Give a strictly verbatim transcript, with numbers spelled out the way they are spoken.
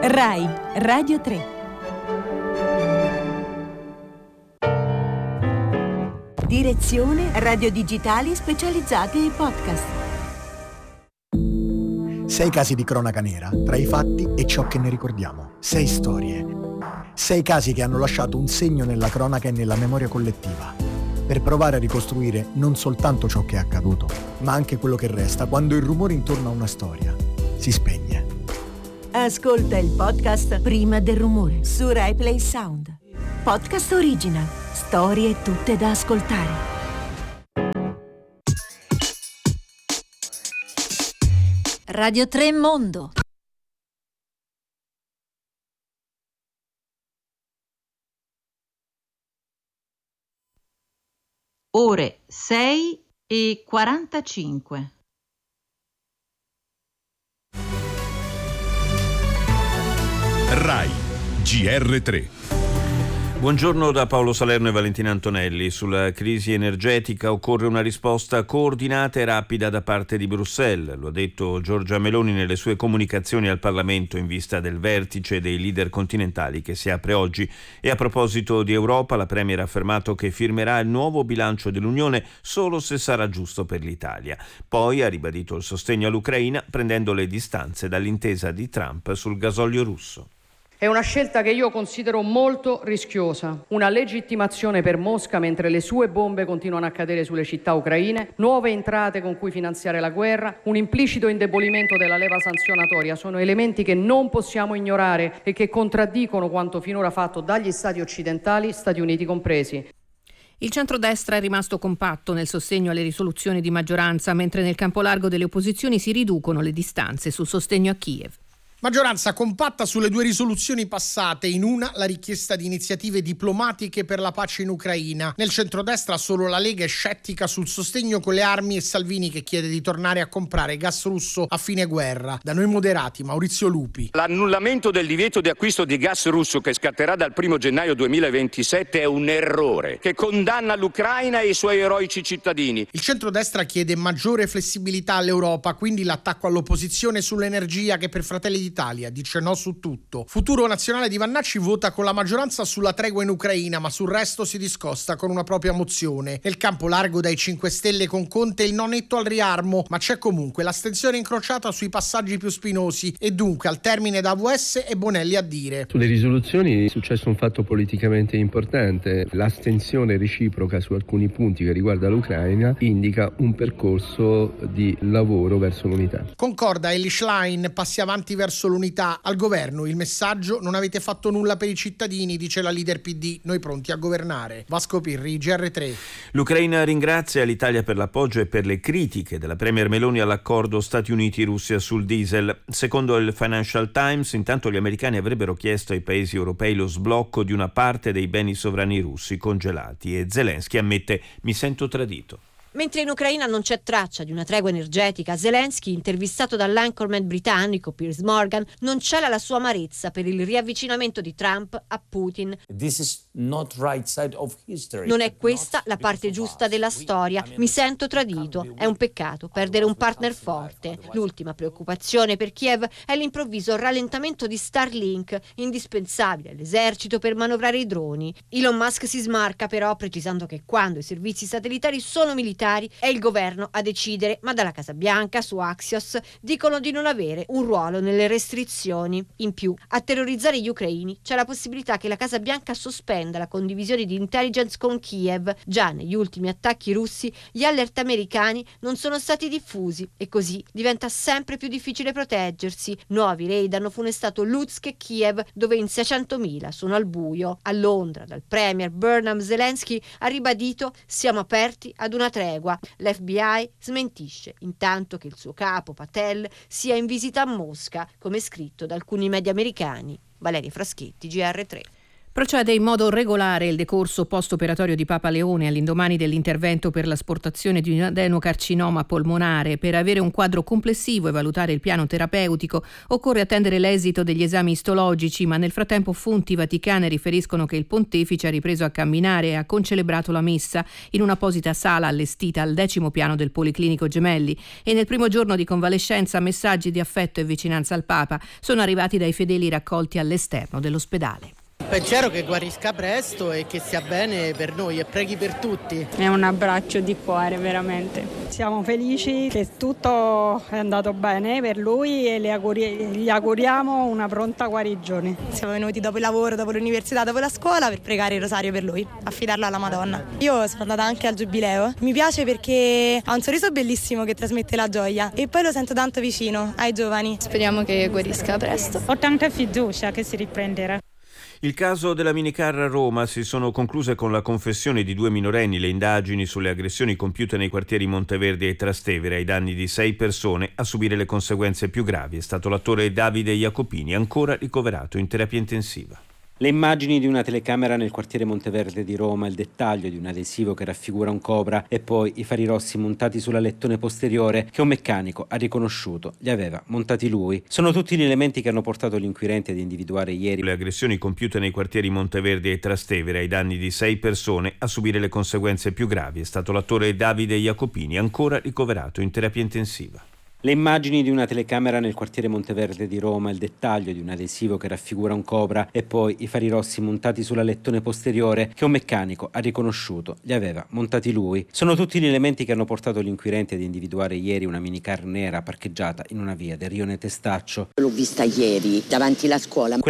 Rai Radio tre. Direzione Radio Digitali Specializzati e Podcast. Sei casi di cronaca nera, tra i fatti e ciò che ne ricordiamo. Sei storie. Sei casi che hanno lasciato un segno nella cronaca e nella memoria collettiva, per provare a ricostruire non soltanto ciò che è accaduto, ma anche quello che resta quando il rumore intorno a una storia si spegne. Ascolta il podcast Prima del rumore su Rai Play Sound. Podcast original. Storie tutte da ascoltare. Radio tre Mondo. Ore sei e quarantacinque. Rai G R tre. Buongiorno da Paolo Salerno e Valentina Antonelli. Sulla crisi energetica occorre una risposta coordinata e rapida da parte di Bruxelles. Lo ha detto Giorgia Meloni nelle sue comunicazioni al Parlamento in vista del vertice dei leader continentali che si apre oggi. E a proposito di Europa, la Premier ha affermato che firmerà il nuovo bilancio dell'Unione solo se sarà giusto per l'Italia. Poi ha ribadito il sostegno all'Ucraina, prendendo le distanze dall'intesa di Trump sul gasolio russo. È una scelta che io considero molto rischiosa, una legittimazione per Mosca mentre le sue bombe continuano a cadere sulle città ucraine, nuove entrate con cui finanziare la guerra, un implicito indebolimento della leva sanzionatoria sono elementi che non possiamo ignorare e che contraddicono quanto finora fatto dagli Stati occidentali, Stati Uniti compresi. Il centrodestra è rimasto compatto nel sostegno alle risoluzioni di maggioranza, mentre nel campo largo delle opposizioni si riducono le distanze sul sostegno a Kiev. Maggioranza compatta sulle due risoluzioni passate, in una la richiesta di iniziative diplomatiche per la pace in Ucraina. Nel centrodestra solo la Lega è scettica sul sostegno con le armi e Salvini che chiede di tornare a comprare gas russo a fine guerra. Da noi moderati, Maurizio Lupi. L'annullamento del divieto di acquisto di gas russo che scatterà dal primo gennaio duemilaventisette è un errore che condanna l'Ucraina e i suoi eroici cittadini. Il centrodestra chiede maggiore flessibilità all'Europa, quindi l'attacco all'opposizione sull'energia che per Fratelli d'Italia Italia dice no su tutto. Futuro Nazionale di Vannacci vota con la maggioranza sulla tregua in Ucraina, ma sul resto si discosta con una propria mozione. Nel campo largo dai cinque Stelle con Conte il no netto al riarmo, ma c'è comunque l'astensione incrociata sui passaggi più spinosi e dunque al termine da A V S e Bonelli a dire. Sulle risoluzioni è successo un fatto politicamente importante. L'astensione reciproca su alcuni punti che riguarda l'Ucraina indica un percorso di lavoro verso l'unità. Concorda Elly Schlein, passi avanti verso l'unità. Al governo il messaggio: non avete fatto nulla per i cittadini, dice la leader P D, noi pronti a governare. Vasco Pirri, G R tre. L'Ucraina ringrazia l'Italia per l'appoggio e per le critiche della Premier Meloni all'accordo Stati Uniti-Russia sul diesel. Secondo il Financial Times, intanto gli americani avrebbero chiesto ai paesi europei lo sblocco di una parte dei beni sovrani russi congelati e Zelensky ammette: mi sento tradito. Mentre in Ucraina non c'è traccia di una tregua energetica, Zelensky, intervistato dall'anchorman britannico Piers Morgan, non cela la sua amarezza per il riavvicinamento di Trump a Putin. Non è questa la parte giusta della storia. Mi sento tradito. È un peccato perdere un partner forte. L'ultima preoccupazione per Kiev è l'improvviso rallentamento di Starlink, indispensabile all'esercito per manovrare i droni. Elon Musk si smarca però, precisando che quando i servizi satellitari sono militari è il governo a decidere, ma dalla Casa Bianca su Axios dicono di non avere un ruolo nelle restrizioni. In più, a terrorizzare gli ucraini c'è la possibilità che la Casa Bianca sospenda la condivisione di intelligence con Kiev. Già negli ultimi attacchi russi gli alert americani non sono stati diffusi e così diventa sempre più difficile proteggersi. Nuovi raid hanno funestato Lutsk e Kiev, dove in seicentomila sono al buio. A Londra, dal premier Burnham, Zelensky ha ribadito: siamo aperti ad una tregua. L'F B I smentisce, intanto che il suo capo Patel sia in visita a Mosca, come scritto da alcuni media americani. Valeria Fraschetti, G R tre. Procede in modo regolare il decorso post-operatorio di Papa Leone all'indomani dell'intervento per l'asportazione di un adenocarcinoma polmonare. Per avere un quadro complessivo e valutare il piano terapeutico occorre attendere l'esito degli esami istologici, ma nel frattempo fonti vaticane riferiscono che il pontefice ha ripreso a camminare e ha concelebrato la messa in un'apposita sala allestita al decimo piano del Policlinico Gemelli, e nel primo giorno di convalescenza messaggi di affetto e vicinanza al Papa sono arrivati dai fedeli raccolti all'esterno dell'ospedale. Pensiero che guarisca presto e che sia bene per noi, e preghi per tutti. È un abbraccio di cuore, veramente. Siamo felici che tutto è andato bene per lui e le auguri- gli auguriamo una pronta guarigione. Siamo venuti dopo il lavoro, dopo l'università, dopo la scuola per pregare il rosario per lui, affidarlo alla Madonna. Io sono andata anche al Giubileo, mi piace perché ha un sorriso bellissimo che trasmette la gioia e poi lo sento tanto vicino ai giovani. Speriamo che guarisca presto. Ho tanta fiducia che si riprenderà. Il caso della minicar a Roma si sono concluse con la confessione di due minorenni. Le indagini sulle aggressioni compiute nei quartieri Monteverde e Trastevere ai danni di sei persone. A subire le conseguenze più gravi è stato l'attore Davide Jacopini, ancora ricoverato in terapia intensiva. Le immagini di una telecamera nel quartiere Monteverde di Roma, il dettaglio di un adesivo che raffigura un cobra e poi i fari rossi montati sull'alettone posteriore che un meccanico ha riconosciuto, li aveva montati lui. Sono tutti gli elementi che hanno portato gli inquirenti ad individuare ieri le aggressioni compiute nei quartieri Monteverde e Trastevere ai danni di sei persone. A subire le conseguenze più gravi è stato l'attore Davide Jacopini, ancora ricoverato in terapia intensiva. Le immagini di una telecamera nel quartiere Monteverde di Roma, il dettaglio di un adesivo che raffigura un cobra e poi i fari rossi montati sull'alettone posteriore che un meccanico ha riconosciuto, li aveva montati lui. Sono tutti gli elementi che hanno portato gli inquirenti ad individuare ieri una minicar nera parcheggiata in una via del rione Testaccio. L'ho vista ieri davanti alla scuola.